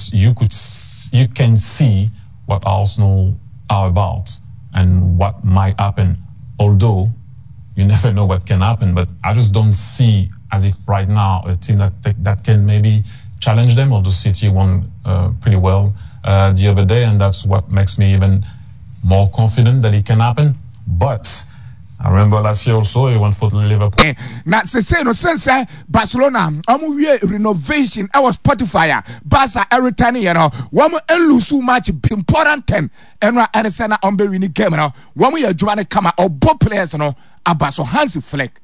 you can see what Arsenal are about and what might happen. Although you never know what can happen, but I just don't see as if right now a team that can maybe challenge them. Although City won pretty well the other day, and that's what makes me even more confident that it can happen. But I remember last year also he went for Liverpool. Now say no sense Barcelona we renovation I was Spotify Barca everything you know one lose so much important 10 and say na on be winning game no one we adwuma come or both players no abaso Hansi Flick.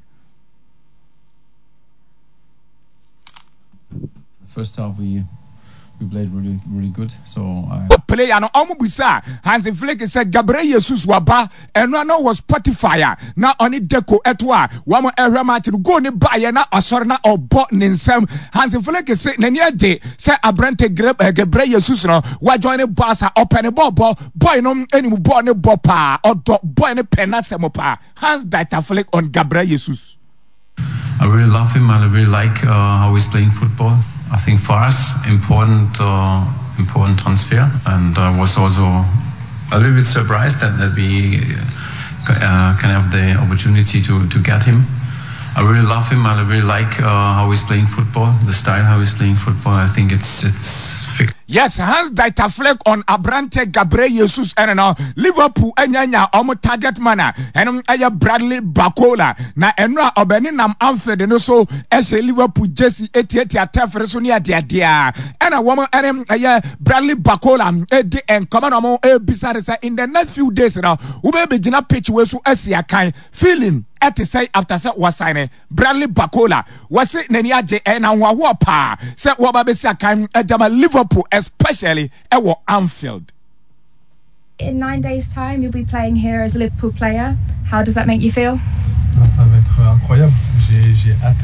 First half we played really good. So player no omubusa Hansi Flick said Gabriel Jesus waba and no was Spotify na oni deco etwa wamo ehwe match go ni baye na asore na obo ninsem Hansi Flick say nani age say Abrante Gabriel Jesus no wa join Barca open ball boy no enimu ball ne ball pa odo boy ne penasem pa Hans Dieter Flick on Gabriel Jesus. I really love him and I really like how he's playing football. I think for us important transfer, and I was also a little bit surprised that we can have the opportunity to get him. I really love him and I really like how he's playing football, the style how he's playing football. I think it's fixed. Yes, Hans Dieter Flick on Abrante Gabriel Jesus and now Liverpool enya target manner and Bradley Bacola na enra obeni nam Anfield no so as Liverpool jersey 88 atafre so near dia and a woman Bradley Bacola and command bisa in the next few days now we be gina pitch we so asia kan feeling at say after say was signing Bradley Bacola was it nani age and wa pa say wo ba be sia kan Liverpool especially at Anfield. In 9 days' time, you'll be playing here as a Liverpool player. How does that make you feel? Ça va être incroyable. J'ai hâte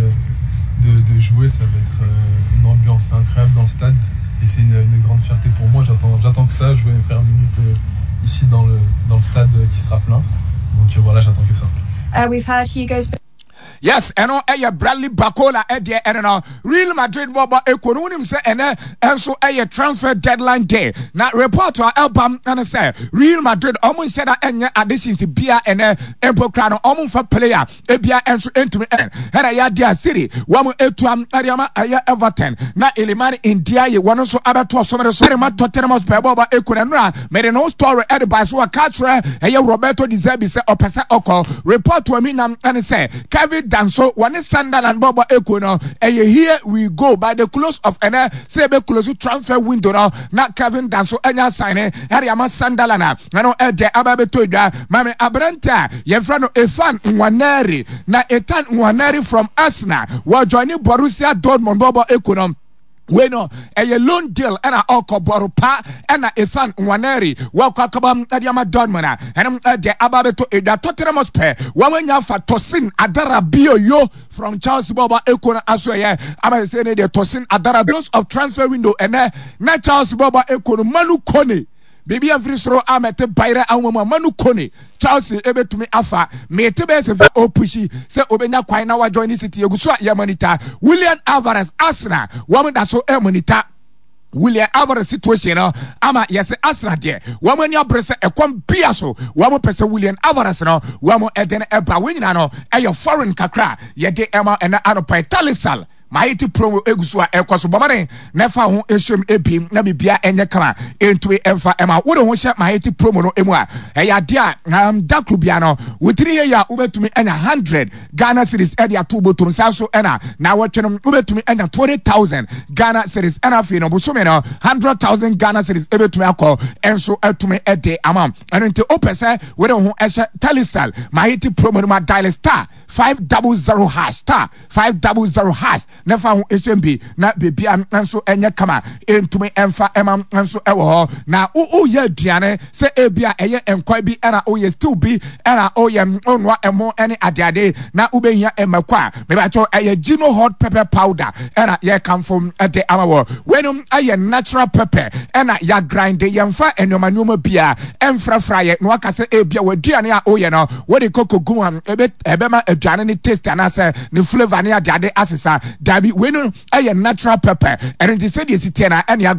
de jouer. Ça va être une ambiance incroyable dans le stade. Et c'est une grande fierté pour moi. J'attends que ça, jouer mes premières minutes ici dans le stade qui sera plein. Donc voilà, j'attends que ça. We've heard Hugo's... Yes, and Bradley Bacola and Real Madrid boba ekononim say and so transfer deadline day. Now report to our album and say Real Madrid almost said that any additions to Bia and Empocrano almost for player Bia and so into and Dia City one etuam Ariama aya Everton na Elimani India ye one so other to some of the Sarima Tottenham Boba Ekunra made no story added by so a catcher Roberto Di Zerbi say Opesa Oko report to me and say Kevin Danso one Sunderland Boba Ekuno here we go by the close of an sebe close transfer window now Kevin Danso enya sign Ariama Sunderland no ede ababeto dwa mame Abranta yefra no Ethan Nwaneri na Ethan Nwaneri from Arsenal wa join Borussia Dortmund Boba Ekuno Bueno, a loan deal and a oko borupa and a Ethan Nwaneri wakakabam Adiama Dortmund and the ababeto eda Tottenham Hotspur when you for Tosin Adara Bio yo from Charles Boba Ekona Aswaya I'm saying the Tosin Adara close of transfer window and na Charles Boba Ekona Manu Kone Baby every throw amete bayra awoma Manu Kone Chelsea ebe to me afa me tebe se opushi se obenya kwan na wa join City eguso ya monitor William Alvarez Arsenal woman that so monitor William Alvarez situation ama yes Arsenal there woman ya press ekwam bia so woman press William Alvarez no woman eden eba winina no e foreign kakra ye de ema and anopa Talisal Maiti promo egusua ekoso bomare nefa ho ehwem ebim na bibia enye kama entwe emfa ema wo de ho hye maiti promo no emu a eya de a dakru bia no wotiri ye ya ubetumi enya 100 Ghana cedis e de ato botom sanso ena na wotwenom ubetumi enya 20,000 Ghana cedis ena fi no bosome no 100,000 Ghana cedis ebetumi akọ enso atumi ede amam eno nte opese wo de ho ehye Talisal maiti promo no ma dial star 500 hash star 500 hash nefa ho HMB na bebi anso enye kama entumi emfa emam anso ewo ho na o ye aduane se ebia eye enkwa bi era o ye still bi era o ye onwa emo ene adeade na ubehia emakwa me ba cho eye Gino hot pepper powder era ye come from ade amawo wenum eye natural pepper ena ya grind ye mfa enoma nyoma bia emfra fraye no aka se ebia waduane a o ye no we de koko gum ebema aduane ni taste anase ni flavor ni adeade asesa dabi wenu aye natural pepper and it said yes tiana and